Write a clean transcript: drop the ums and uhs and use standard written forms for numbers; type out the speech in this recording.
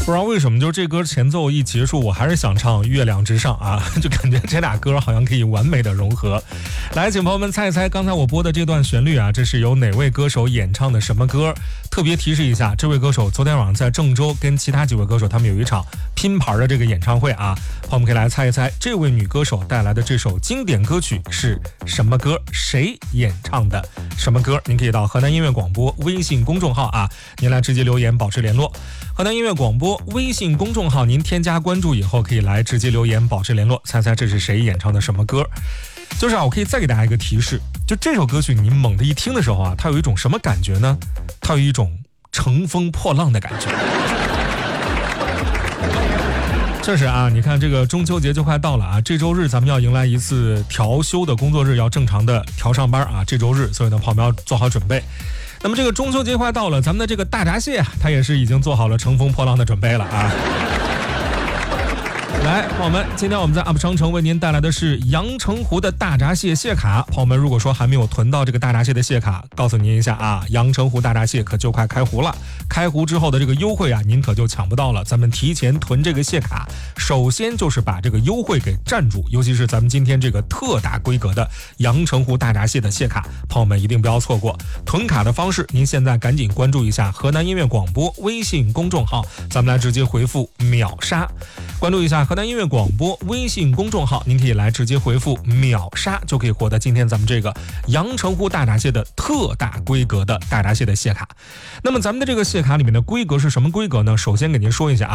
不知道为什么，就这歌前奏一结束，我还是想唱《月亮之上》啊，就感觉这俩歌好像可以完美的融合。来，请朋友们猜一猜，刚才我播的这段旋律啊，这是由哪位歌手演唱的什么歌？特别提示一下，这位歌手昨天晚上在郑州跟其他几位歌手他们有一场拼盘的这个演唱会啊，朋友们可以来猜一猜，这位女歌手带来的这首经典歌曲是什么歌？谁演唱的什么歌？您可以到河南音乐广播微信公众号啊，您来直接留言保持联络。河南音乐广播微信公众号，您添加关注以后可以来直接留言保持联络，猜猜这是谁演唱的什么歌？就是啊，我可以再给大家一个提示，就这首歌曲你猛地一听的时候啊，它有一种什么感觉呢？它有一种乘风破浪的感觉。这是啊，你看这个中秋节就快到了啊，这周日咱们要迎来一次调休的工作日，要正常的调上班啊，这周日，所以呢，朋友们要做好准备。那么这个中秋节快到了，咱们的这个大闸蟹它也是已经做好了乘风破浪的准备了啊。来，朋友们，今天我们在 UP 商城为您带来的是阳澄湖的大闸蟹蟹卡。朋友们，如果说还没有囤到这个大闸蟹的蟹卡，告诉您一下啊，阳澄湖大闸蟹可就快开湖了。开湖之后的这个优惠啊，您可就抢不到了。咱们提前囤这个蟹卡，首先就是把这个优惠给占住，尤其是咱们今天这个特大规格的阳澄湖大闸蟹的蟹卡，朋友们一定不要错过。囤卡的方式，您现在赶紧关注一下河南音乐广播微信公众号，咱们来直接回复秒杀，关注一下河南音乐广播微信公众号，您可以来直接回复秒杀，就可以获得今天咱们这个阳澄湖大闸蟹的特大规格的大闸蟹的蟹卡。那么咱们的这个蟹卡里面的规格是什么规格呢？首先给您说一下啊。